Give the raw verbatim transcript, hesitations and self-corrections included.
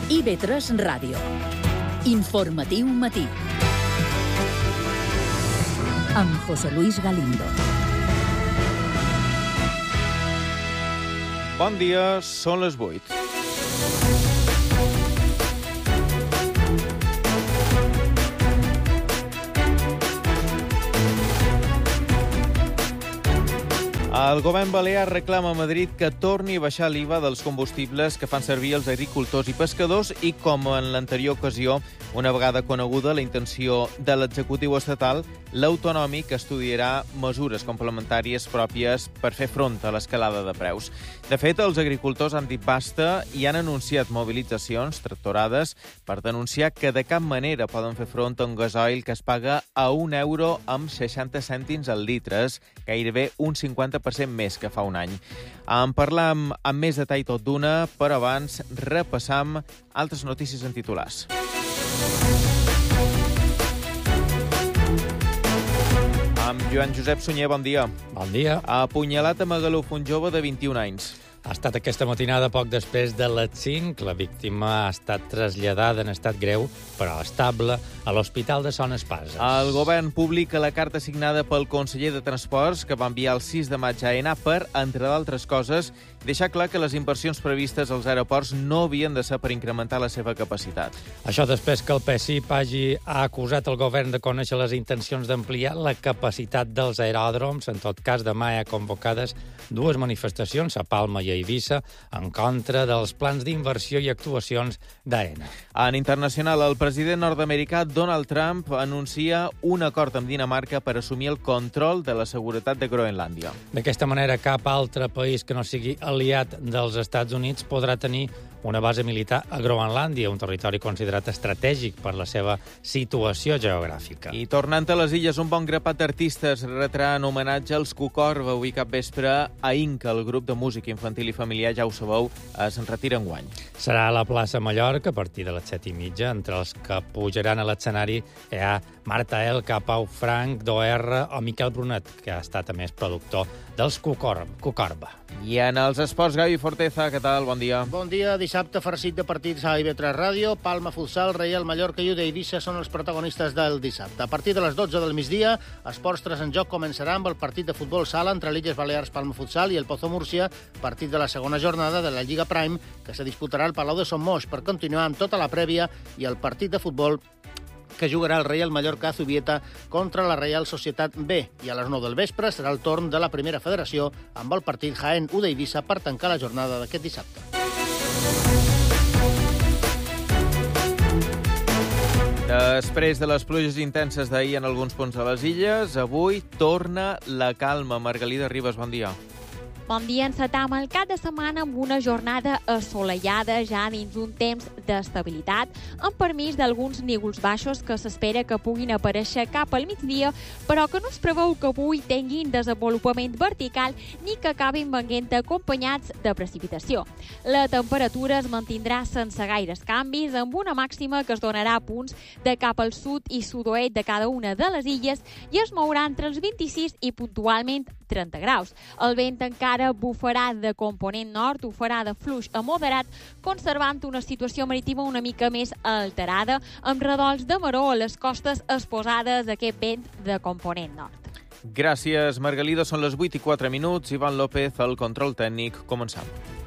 I V tres Ràdio. Informatiu matí. Amb José Luis Galindo. Bon dia, són les vuit. El govern balear reclama a Madrid que torni a baixar l'I V A dels combustibles que fan servir els agricultors i pescadors i, com en l'anterior ocasió, una vegada coneguda la intenció de l'executiu estatal, l'autonòmic estudiarà mesures complementàries pròpies per fer front a l'escalada de preus. De fet, els agricultors han dit basta i han anunciat mobilitzacions, tractorades, per denunciar que de cap manera poden fer front a un gasoil que es paga a un euro amb seixanta cèntims al litre, gairebé un cinquanta per cent més que fa un any. En parlam amb més detall tot d'una, però abans repassam altres notícies en titulars. Amb Joan Josep Sunyer, bon dia. Bon dia. Apunyalat a Magaluf, un jove de vint-i-un anys. Ha estat aquesta matinada poc després de les cinc. La víctima ha estat traslladada en estat greu, però estable, a l'Hospital de Son Espasa. El govern publica la carta signada pel conseller de Transports que va enviar el sis de maig a AENA per, entre d'altres coses, deixar clar que les inversions previstes als aeroports no havien de ser per incrementar la seva capacitat. Això després que el P S I P hagi ha acusat el govern de conèixer les intencions d'ampliar la capacitat dels aeròdroms. En tot cas, demà hi ha convocades dues manifestacions a Palma i a Eivissa en contra dels plans d'inversió i actuacions d'AENA. En internacional, el president nord-americà Donald Trump anuncia un acord amb Dinamarca per assumir el control de la seguretat de Groenlàndia. D'aquesta manera, cap altre país que no sigui aliat dels Estats Units podrà tenir una base militar a Groenlàndia, un territori considerat estratègic per la seva situació geogràfica. I tornant a les illes, un bon grapat d'artistes retrà en homenatge als Cucorba. Avui cap vespre a Inca, el grup de música infantil i familiar, ja ho sabeu, es retira enguany. Serà a la plaça Mallorca a partir de les set i mitja. Entre els que pujaran a l'escenari hi ha Marta Elka, Pau Frank, Doerra o Miquel Brunet, que ha estat a més productor dels Cucorba. I en els esports, Gavi Forteza, què tal? Bon dia. Bon dia. Dissabte, farcit de partits a I V tres Ràdio. Palma, Futsal, Reial Mallorca i U D Eivissa són els protagonistes del dissabte. A partir de les dotze del migdia, Esports tres en Joc començarà amb el partit de futbol sala entre l'Illes Balears, Palma Futsal i el Pozo Múrcia, partit de la segona jornada de la Lliga Prime, que se disputarà al Palau de Son Moix per continuar amb tota la prèvia i el partit de futbol que jugarà el Reial Mallorca a Zubieta contra la Reial Societat B. I a les nou del vespre serà el torn de la primera federació amb el partit Jaén U D Eivissa per tancar la jornada d'aquest dissabte. Després de les pluges intenses d'ahir en alguns punts de les illes, avui torna la calma. Margalida Ribas, bon dia. Bon dia, encetam el cap de setmana amb una jornada assolellada ja dins un temps d'estabilitat, amb permís d'alguns nígols baixos que s'espera que puguin aparèixer cap al migdia, però que no es preveu que avui tinguin desenvolupament vertical ni que acabin venint acompanyats de precipitació. La temperatura es mantindrà sense gaires canvis, amb una màxima que es donarà a punts de cap al sud i sud-oest de cada una de les illes i es mourà entre els vint-i-sis i puntualment trenta graus. El vent encara bufarà de component nord, ho farà de fluix a moderat, conservant una situació marítima una mica més alterada, amb redols de maró a les costes exposades a aquest vent de component nord. Gràcies, Margalida. Són les vuit i quatre minuts. Ivan López, el control tècnic. Començam.